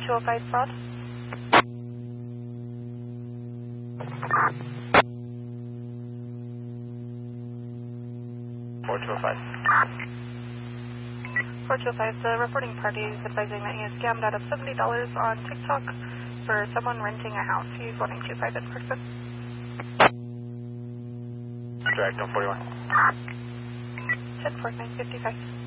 4205 fraud. 4205, the reporting party is advising that he is scammed out of $70 on TikTok for someone renting a house. He's wanting to find this person. Direct on 41. 104955.